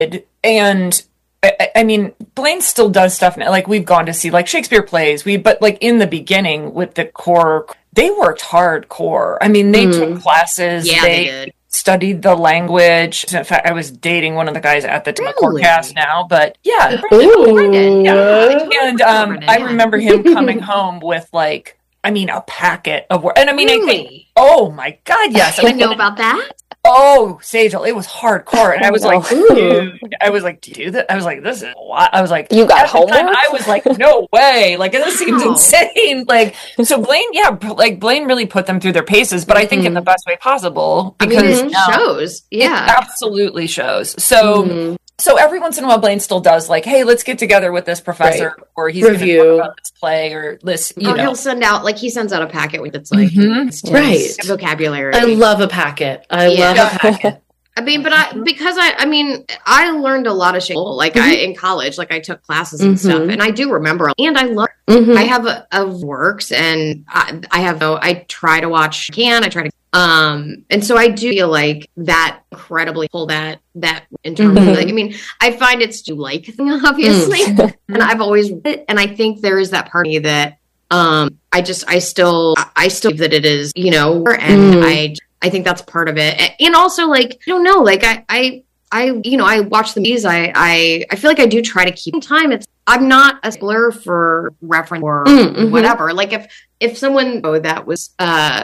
And I mean, Blaine still does stuff now. Like, we've gone to see like Shakespeare plays. But like in the beginning with the core, they worked hardcore. I mean, they took classes. Yeah, they did. Studied the language. In fact, I was dating one of the guys at the core cast now, but yeah. Brendan, yeah. And I remember him coming home with like, I mean, a packet of work. And I mean, I think, oh my God, yes. I know about that. Oh, Sejal, it was hardcore. And I was like, dude, I was like, do you do that? I was like, this is a lot. I was like, you got homework? I was like, no way. Like, this seems insane. Like, so Blaine, like Blaine really put them through their paces, but I think in the best way possible. Because it shows. Yeah. It absolutely shows. So, so every once in a while, Blaine still does like, hey, let's get together with this professor, or he's going to talk about this play, or this, you know. He'll send out, like, he sends out a packet with it's like, vocabulary. I love a packet. I love a packet. I mean, but I learned a lot of shit. Like in college, like I took classes and stuff, and I do remember. And I love. I have a works, and I try to watch. I try to. And so I do feel like that incredibly pull that in terms of like, I mean, I find it's too like thing, obviously, and I've always, and I think there is that part of me that I still believe that it is, you know, and I think that's part of it. And also, like, I don't know, like I you know, I watch the movies. I feel like I do try to keep time. I'm not a stickler for reference or whatever. Like if someone that was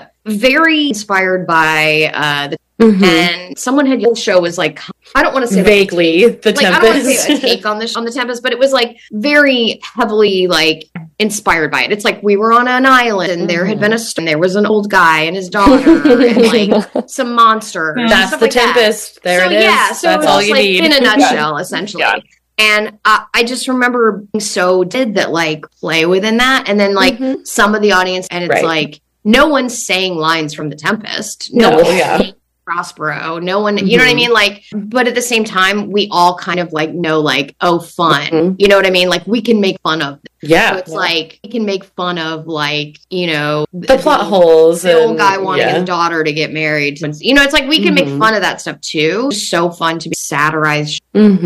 very inspired by the and someone had the show was like, I don't want to say vaguely the Tempest. I don't want to say a take on the Tempest, but it was like very heavily like inspired by it. It's like we were on an island and there had been and there was an old guy and his daughter and like some monster. That's the like Tempest. There it is. Yeah, so that's all you like, need in a nutshell, essentially. Yeah. And I just remember being so did like play within that, and then like some of the audience, and it's like no one's saying lines from the Tempest. No one. Prospero, no one, you know what I mean? Like, but at the same time, we all kind of like know, like, oh, fun, you know what I mean? Like, we can make fun of them. So it's like, we can make fun of, like, you know, the plot holes. The old guy wanting his daughter to get married. You know, it's like, we can make fun of that stuff too. It's so fun to be satirized. So I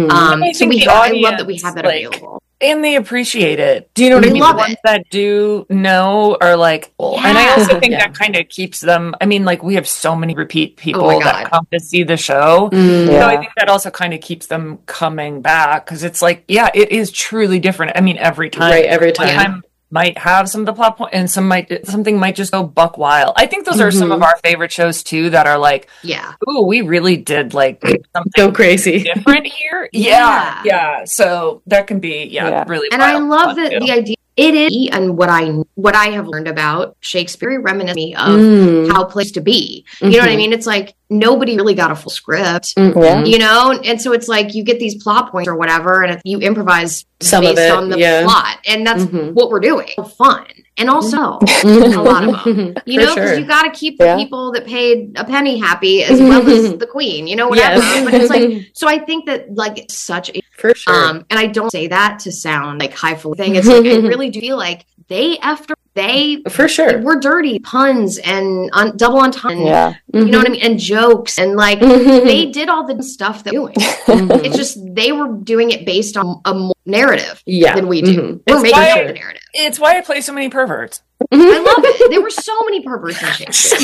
love that we have that available. And they appreciate it. Do you know what I mean? The ones that do know are like, well, and I also think that kind of keeps them. I mean, like we have so many repeat people that come to see the show. So I think that also kind of keeps them coming back because it's like, it is truly different. I mean, every time. Right, every time. Might have some of the plot point and something might just go buck wild. I think those are some of our favorite shows too that are like, ooh, we really did like something go crazy different here. Yeah. So that can be really and I love that the idea it is, and what I have learned about Shakespeare reminisces me of how plays to be. You know what I mean? It's like nobody really got a full script, you know? And so it's like you get these plot points or whatever, and you improvise based on the plot. And that's what we're doing. Fun. And also a lot of them, you know, because you got to keep the people that paid a penny happy as well as the queen, you know, whatever. But it's like, so I think that like it's such a, and I don't say that to sound like highfalutin thing. It's like, I really do feel like they for sure were dirty puns and double entendre, you know what I mean, and jokes and like they did all the stuff that doing. It's just they were doing it based on a more narrative than we do. We're making a narrative. It's why I play so many perverts. I love it. There were so many perverts in Shakespeare.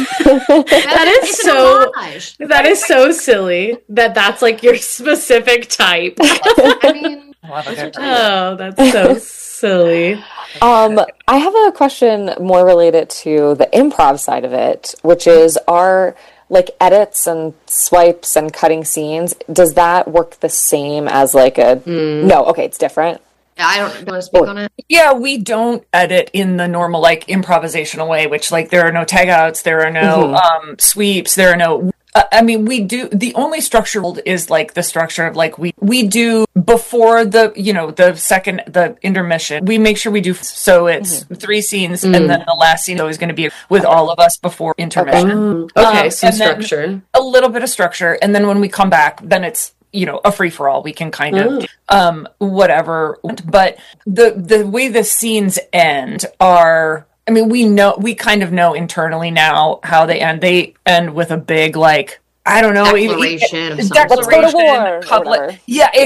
That is so silly that's like your specific type. I mean, that's so silly. I have a question more related to the improv side of it, which is our like edits and swipes and cutting scenes. Does that work the same as like a no? Okay, it's different. I don't want to speak on it. Yeah, we don't edit in the normal like improvisational way, which like there are no tagouts, there are no sweeps, there are no. I mean, we do. The only structure is like the structure of like we do before the the intermission. We make sure we do so it's 3 scenes, and then the last scene is always going to be with all of us before intermission. Okay, so structure, a little bit of structure, and then when we come back, then it's a free for all. We can kind of whatever, but the way the scenes end are. I mean, we kind of know internally now how they end. They end with a big, like, I don't know, Declaration of some Let's go to war, or couplet. whatever. Yeah, Yeah.